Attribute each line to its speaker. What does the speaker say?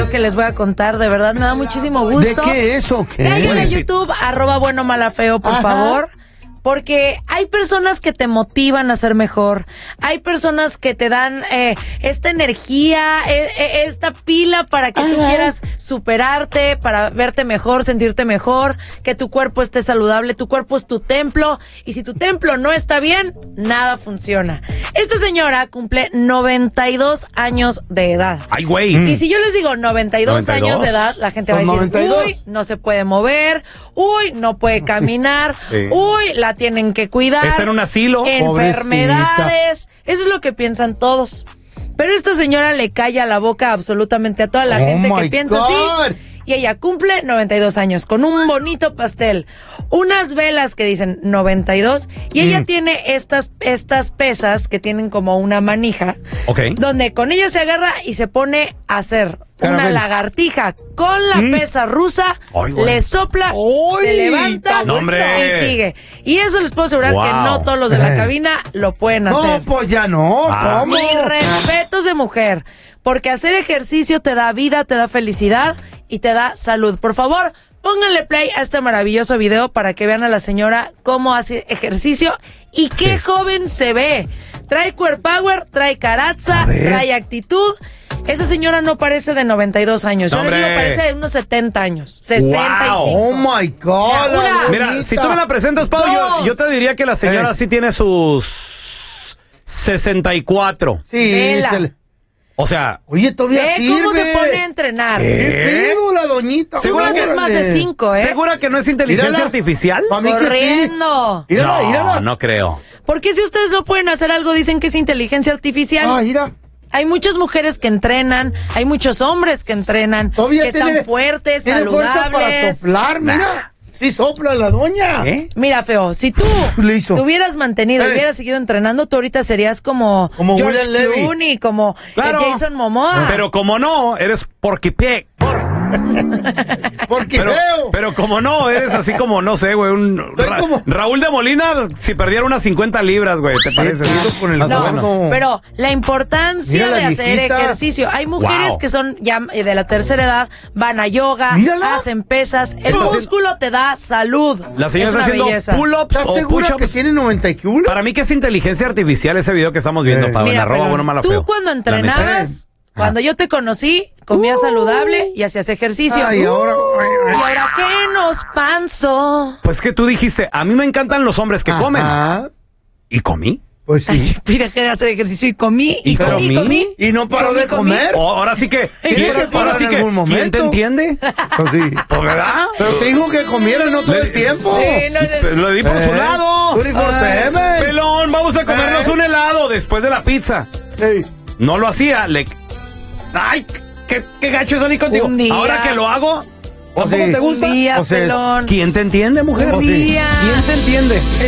Speaker 1: video que les voy a contar. De verdad, me da muchísimo gusto.
Speaker 2: ¿De qué es o qué?
Speaker 1: Cállale en YouTube, @buenomalafeo, por favor. Porque hay personas que te motivan a ser mejor. Hay personas que te dan esta energía, esta pila para que tú quieras superarte, para verte mejor, sentirte mejor, que tu cuerpo esté saludable. Tu cuerpo es tu templo. Y si tu templo no está bien, nada funciona. Esta señora cumple 92 años de edad.
Speaker 3: ¡Ay, güey!
Speaker 1: Y si yo les digo 92 años de edad, la gente va a decir,
Speaker 2: 92.
Speaker 1: uy, no se puede mover, uy, no puede caminar,
Speaker 3: Sí.
Speaker 1: uy, la tienen que cuidar.
Speaker 3: Está en un asilo.
Speaker 1: Enfermedades. Eso es lo que piensan todos. Pero esta señora le calla la boca absolutamente a toda la gente que piensa así. Y ella cumple 92 años con un bonito pastel, unas velas que dicen 92 y ella tiene estas pesas que tienen como una manija, donde con ella se agarra y se pone a hacer una lagartija con la pesa rusa. Le sopla, se levanta y sigue. Y eso les puedo asegurar que no todos los de la cabina lo pueden hacer.
Speaker 2: No, pues ya no. ¿Cómo?
Speaker 1: Mis respetos de mujer, porque hacer ejercicio te da vida, te da felicidad y te da salud. Por favor, pónganle play a este maravilloso video para que vean a la señora cómo hace ejercicio y qué joven se ve. Trae core power, trae caraza, trae actitud. Esa señora no parece de 92 años. Yo les digo, parece de unos 70 años. 65.
Speaker 2: Oh my God.
Speaker 3: Mira, si tú me la presentas, Pau, yo te diría que la señora sí tiene sus 64.
Speaker 2: Sí,
Speaker 3: o sea,
Speaker 2: oye, todavía sirve.
Speaker 1: ¿Cómo se pone a entrenar?
Speaker 2: ¿Qué pedo, la doñita?
Speaker 3: ¿Segura que
Speaker 1: es más de 5,
Speaker 3: ¿Segura que no es inteligencia artificial?
Speaker 1: Corriendo.
Speaker 2: Sí. Mírala.
Speaker 3: No creo.
Speaker 1: ¿Por qué si ustedes no pueden hacer algo dicen que es inteligencia artificial?
Speaker 2: Mira.
Speaker 1: Hay muchas mujeres que entrenan, hay muchos hombres que entrenan, que están fuertes,
Speaker 2: tiene
Speaker 1: saludables.
Speaker 2: Fuerza para soplar, mira. Sí sopla la doña.
Speaker 1: Mira, Feo, si tú te hubieras mantenido y hubieras seguido entrenando, tú ahorita serías como George Clooney, como Jason Momoa.
Speaker 3: Pero como no, eres Porky Pig. Pero como no, eres así como, no sé, güey, Raúl de Molina si perdiera unas 50 libras, güey, ¿te parece?
Speaker 1: Pero la importancia de hacer ejercicio. Hay mujeres que son ya de la tercera edad, van a yoga, hacen pesas. El músculo te da salud.
Speaker 3: La señora está haciendo pull-ups
Speaker 2: o push-ups. Que tiene 90 kilos?
Speaker 3: Para mí que es inteligencia artificial ese video que estamos viendo, Pablo.
Speaker 1: Mira, tú cuando entrenabas, cuando yo te conocí, comías saludable y hacías ejercicio.
Speaker 2: ¿Y ahora
Speaker 1: qué nos pasó?
Speaker 3: Pues que tú dijiste, a mí me encantan los hombres que comen. ¿Y comí?
Speaker 2: Pues sí.
Speaker 1: Dejé de hacer ejercicio y comí.
Speaker 3: ¿Y comí?
Speaker 2: ¿Y no paró de comer?
Speaker 3: Ahora sí que, ¿quién te entiende?
Speaker 2: Pues sí.
Speaker 3: Pues, ¿verdad?
Speaker 2: Pero te dijo que comiera no todo el tiempo.
Speaker 3: Lo di por su lado. Pelón, vamos a comernos un helado después de la pizza. No lo hacía. Ay, qué gacho salí contigo. Ahora que lo hago, ¿tampoco te gusta?
Speaker 1: Un día, Pelón.
Speaker 3: ¿Quién te entiende, mujer?
Speaker 1: Un día.
Speaker 3: ¿Quién te entiende?